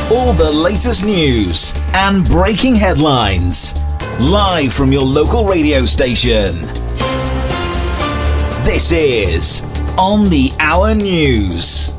All the latest news and breaking headlines, live from your local radio station. This is On the Hour News.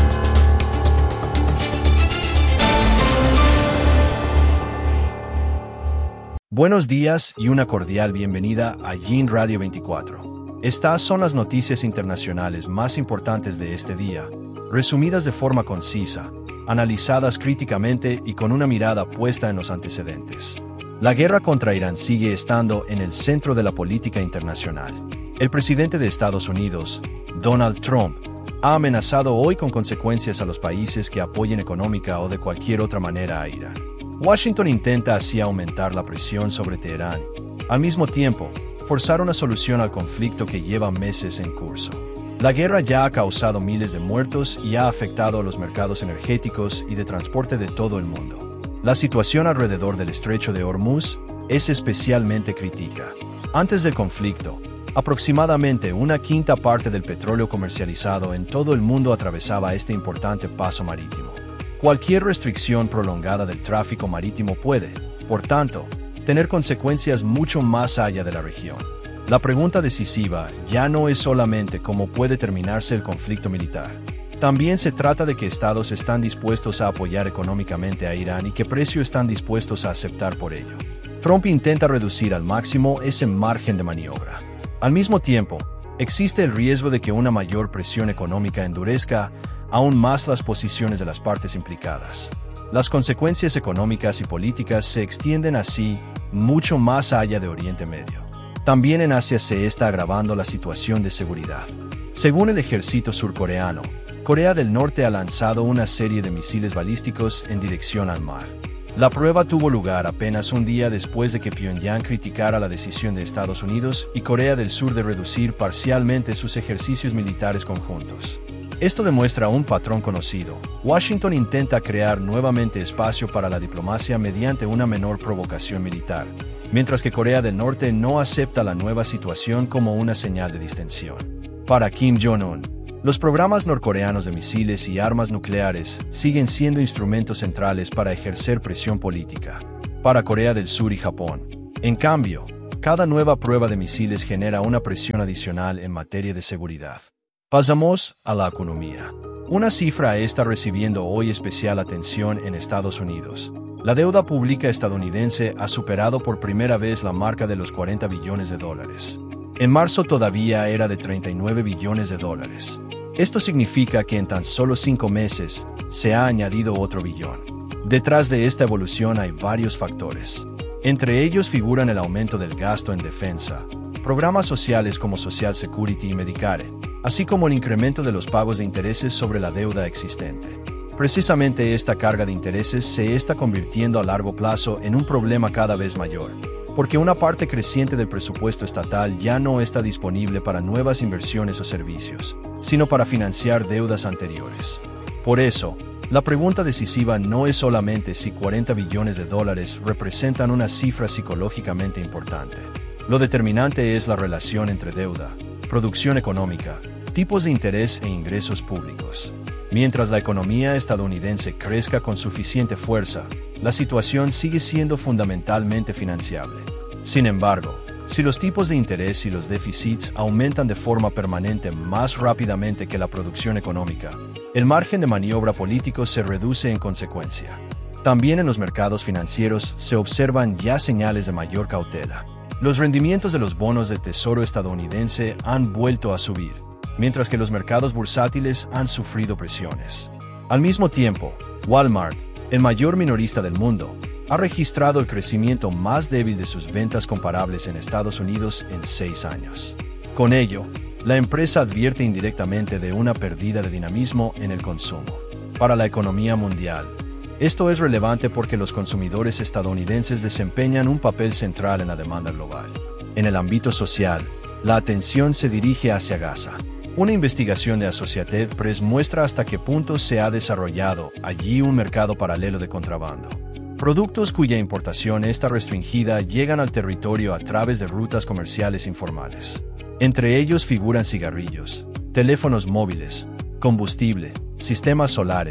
Buenos días y una cordial bienvenida a Yin Radio 24. Estas son las noticias internacionales más importantes de este día, resumidas de forma concisa, analizadas críticamente y con una mirada puesta en los antecedentes. La guerra contra Irán sigue estando en el centro de la política internacional. El presidente de Estados Unidos, Donald Trump, ha amenazado hoy con consecuencias a los países que apoyen económica o de cualquier otra manera a Irán. Washington intenta así aumentar la presión sobre Teherán. Al mismo tiempo, forzar una solución al conflicto que lleva meses en curso. La guerra ya ha causado miles de muertos y ha afectado a los mercados energéticos y de transporte de todo el mundo. La situación alrededor del estrecho de Hormuz es especialmente crítica. Antes del conflicto, aproximadamente una quinta parte del petróleo comercializado en todo el mundo atravesaba este importante paso marítimo. Cualquier restricción prolongada del tráfico marítimo puede, por tanto, tener consecuencias mucho más allá de la región. La pregunta decisiva ya no es solamente cómo puede terminarse el conflicto militar. También se trata de qué estados están dispuestos a apoyar económicamente a Irán y qué precio están dispuestos a aceptar por ello. Trump intenta reducir al máximo ese margen de maniobra. Al mismo tiempo, existe el riesgo de que una mayor presión económica endurezca aún más las posiciones de las partes implicadas. Las consecuencias económicas y políticas se extienden así mucho más allá de Oriente Medio. También en Asia se está agravando la situación de seguridad. Según el ejército surcoreano, Corea del Norte ha lanzado una serie de misiles balísticos en dirección al mar. La prueba tuvo lugar apenas un día después de que Pyongyang criticara la decisión de Estados Unidos y Corea del Sur de reducir parcialmente sus ejercicios militares conjuntos. Esto demuestra un patrón conocido. Washington intenta crear nuevamente espacio para la diplomacia mediante una menor provocación militar, mientras que Corea del Norte no acepta la nueva situación como una señal de distensión. Para Kim Jong-un, los programas norcoreanos de misiles y armas nucleares siguen siendo instrumentos centrales para ejercer presión política. Para Corea del Sur y Japón, en cambio, cada nueva prueba de misiles genera una presión adicional en materia de seguridad. Pasamos a la economía. Una cifra está recibiendo hoy especial atención en Estados Unidos. La deuda pública estadounidense ha superado por primera vez la marca de los 40 billones de dólares. En marzo todavía era de 39 billones de dólares. Esto significa que en tan solo 5 meses se ha añadido otro billón. Detrás de esta evolución hay varios factores. Entre ellos figuran el aumento del gasto en defensa, programas sociales como Social Security y Medicare, así como el incremento de los pagos de intereses sobre la deuda existente. Precisamente esta carga de intereses se está convirtiendo a largo plazo en un problema cada vez mayor, porque una parte creciente del presupuesto estatal ya no está disponible para nuevas inversiones o servicios, sino para financiar deudas anteriores. Por eso, la pregunta decisiva no es solamente si 40 billones de dólares representan una cifra psicológicamente importante. Lo determinante es la relación entre deuda, producción económica, tipos de interés e ingresos públicos. Mientras la economía estadounidense crezca con suficiente fuerza, la situación sigue siendo fundamentalmente financiable. Sin embargo, si los tipos de interés y los déficits aumentan de forma permanente más rápidamente que la producción económica, el margen de maniobra político se reduce en consecuencia. También en los mercados financieros se observan ya señales de mayor cautela. Los rendimientos de los bonos del Tesoro estadounidense han vuelto a subir, mientras que los mercados bursátiles han sufrido presiones. Al mismo tiempo, Walmart, el mayor minorista del mundo, ha registrado el crecimiento más débil de sus ventas comparables en Estados Unidos en 6 años. Con ello, la empresa advierte indirectamente de una pérdida de dinamismo en el consumo. Para la economía mundial, esto es relevante porque los consumidores estadounidenses desempeñan un papel central en la demanda global. En el ámbito social, la atención se dirige hacia Gaza. Una investigación de Associated Press muestra hasta qué punto se ha desarrollado allí un mercado paralelo de contrabando. Productos cuya importación está restringida llegan al territorio a través de rutas comerciales informales. Entre ellos figuran cigarrillos, teléfonos móviles, combustible, sistemas solares,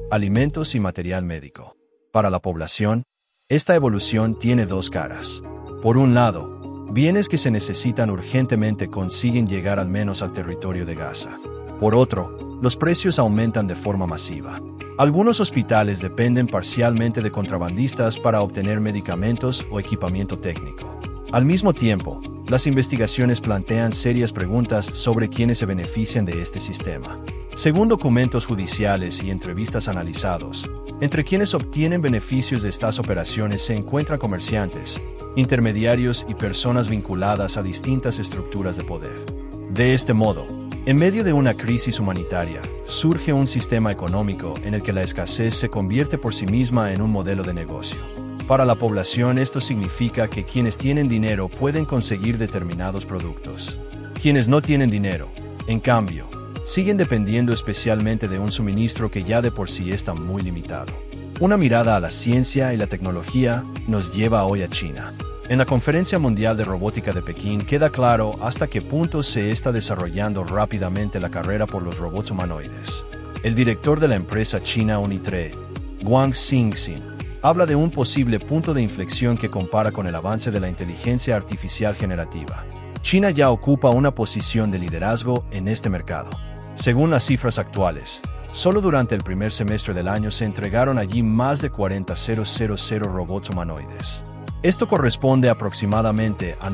alimentos y material médico. Para la población, esta evolución tiene dos caras. Por un lado, bienes que se necesitan urgentemente consiguen llegar al menos al territorio de Gaza. Por otro, los precios aumentan de forma masiva. Algunos hospitales dependen parcialmente de contrabandistas para obtener medicamentos o equipamiento técnico. Al mismo tiempo, las investigaciones plantean serias preguntas sobre quiénes se benefician de este sistema. Según documentos judiciales y entrevistas analizados, entre quienes obtienen beneficios de estas operaciones se encuentran comerciantes, intermediarios y personas vinculadas a distintas estructuras de poder. De este modo, en medio de una crisis humanitaria, surge un sistema económico en el que la escasez se convierte por sí misma en un modelo de negocio. Para la población esto significa que quienes tienen dinero pueden conseguir determinados productos. Quienes no tienen dinero, en cambio, siguen dependiendo especialmente de un suministro que ya de por sí está muy limitado. Una mirada a la ciencia y la tecnología nos lleva hoy a China. En la Conferencia Mundial de Robótica de Pekín queda claro hasta qué punto se está desarrollando rápidamente la carrera por los robots humanoides. El director de la empresa china Unitre, Guang Xingxin, habla de un posible punto de inflexión que compara con el avance de la inteligencia artificial generativa. China ya ocupa una posición de liderazgo en este mercado. Según las cifras actuales, solo durante el primer semestre del año se entregaron allí más de 40.000 robots humanoides. Esto corresponde aproximadamente a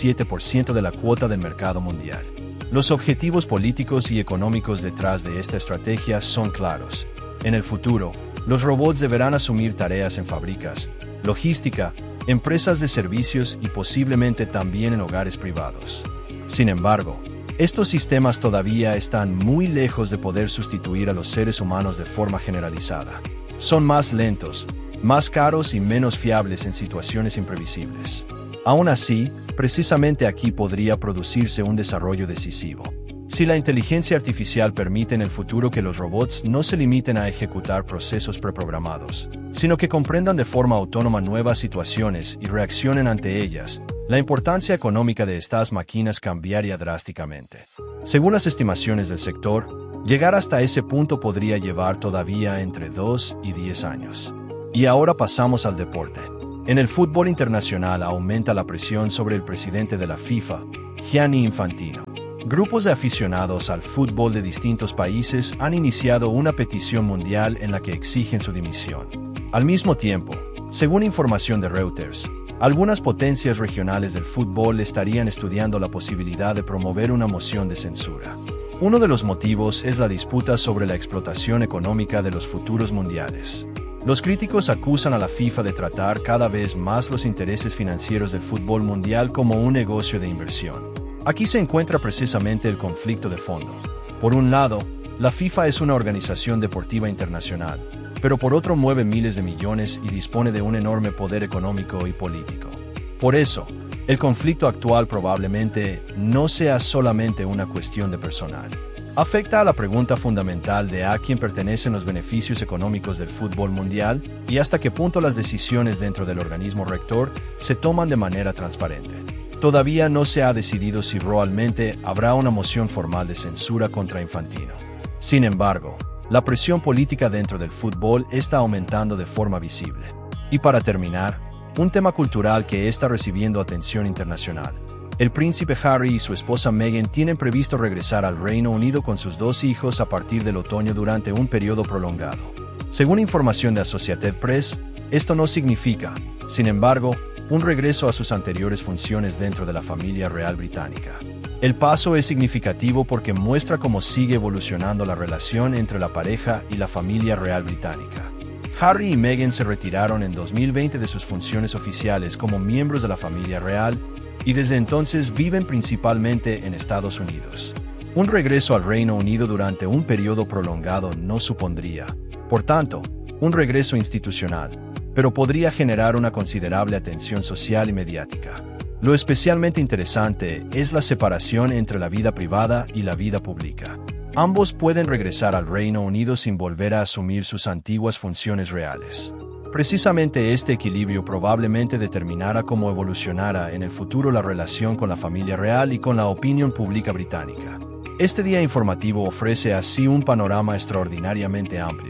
97% de la cuota del mercado mundial. Los objetivos políticos y económicos detrás de esta estrategia son claros. En el futuro, los robots deberán asumir tareas en fábricas, logística, empresas de servicios y posiblemente también en hogares privados. Sin embargo, estos sistemas todavía están muy lejos de poder sustituir a los seres humanos de forma generalizada. Son más lentos, más caros y menos fiables en situaciones imprevisibles. Aún así, precisamente aquí podría producirse un desarrollo decisivo. Si la inteligencia artificial permite en el futuro que los robots no se limiten a ejecutar procesos preprogramados, sino que comprendan de forma autónoma nuevas situaciones y reaccionen ante ellas, la importancia económica de estas máquinas cambiaría drásticamente. Según las estimaciones del sector, llegar hasta ese punto podría llevar todavía entre 2 y 10 años. Y ahora pasamos al deporte. En el fútbol internacional aumenta la presión sobre el presidente de la FIFA, Gianni Infantino. Grupos de aficionados al fútbol de distintos países han iniciado una petición mundial en la que exigen su dimisión. Al mismo tiempo, según información de Reuters, algunas potencias regionales del fútbol estarían estudiando la posibilidad de promover una moción de censura. Uno de los motivos es la disputa sobre la explotación económica de los futuros mundiales. Los críticos acusan a la FIFA de tratar cada vez más los intereses financieros del fútbol mundial como un negocio de inversión. Aquí se encuentra precisamente el conflicto de fondo. Por un lado, la FIFA es una organización deportiva internacional, pero por otro mueve miles de millones y dispone de un enorme poder económico y político. Por eso, el conflicto actual probablemente no sea solamente una cuestión de personal. Afecta a la pregunta fundamental de a quién pertenecen los beneficios económicos del fútbol mundial y hasta qué punto las decisiones dentro del organismo rector se toman de manera transparente. Todavía no se ha decidido si realmente habrá una moción formal de censura contra Infantino. Sin embargo, la presión política dentro del fútbol está aumentando de forma visible. Y para terminar, un tema cultural que está recibiendo atención internacional. El príncipe Harry y su esposa Meghan tienen previsto regresar al Reino Unido con sus 2 hijos a partir del otoño durante un periodo prolongado. Según información de Associated Press, esto no significa, sin embargo, un regreso a sus anteriores funciones dentro de la familia real británica. El paso es significativo porque muestra cómo sigue evolucionando la relación entre la pareja y la familia real británica. Harry y Meghan se retiraron en 2020 de sus funciones oficiales como miembros de la familia real y desde entonces viven principalmente en Estados Unidos. Un regreso al Reino Unido durante un periodo prolongado no supondría, por tanto, un regreso institucional, pero podría generar una considerable atención social y mediática. Lo especialmente interesante es la separación entre la vida privada y la vida pública. Ambos pueden regresar al Reino Unido sin volver a asumir sus antiguas funciones reales. Precisamente este equilibrio probablemente determinará cómo evolucionará en el futuro la relación con la familia real y con la opinión pública británica. Este día informativo ofrece así un panorama extraordinariamente amplio.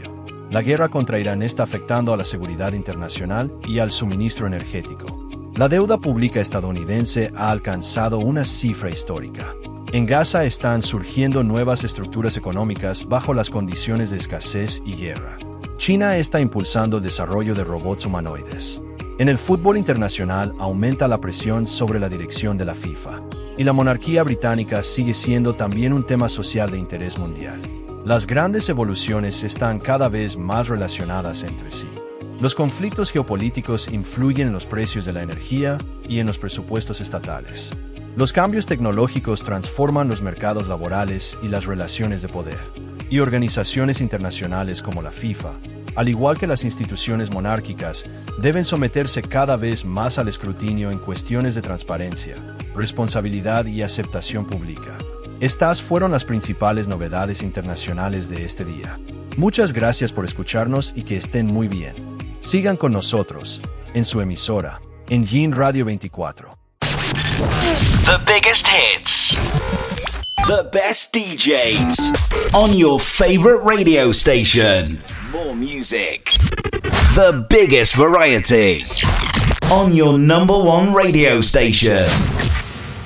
La guerra contra Irán está afectando a la seguridad internacional y al suministro energético. La deuda pública estadounidense ha alcanzado una cifra histórica. En Gaza están surgiendo nuevas estructuras económicas bajo las condiciones de escasez y guerra. China está impulsando el desarrollo de robots humanoides. En el fútbol internacional aumenta la presión sobre la dirección de la FIFA. Y la monarquía británica sigue siendo también un tema social de interés mundial. Las grandes evoluciones están cada vez más relacionadas entre sí. Los conflictos geopolíticos influyen en los precios de la energía y en los presupuestos estatales. Los cambios tecnológicos transforman los mercados laborales y las relaciones de poder. Y organizaciones internacionales como la FIFA, al igual que las instituciones monárquicas, deben someterse cada vez más al escrutinio en cuestiones de transparencia, responsabilidad y aceptación pública. Estas fueron las principales novedades internacionales de este día. Muchas gracias por escucharnos y que estén muy bien. Sigan con nosotros, en su emisora, en Yin Radio 24. The biggest hits. The best DJs. On your favorite radio station. More music. The biggest variety. On your number one radio station.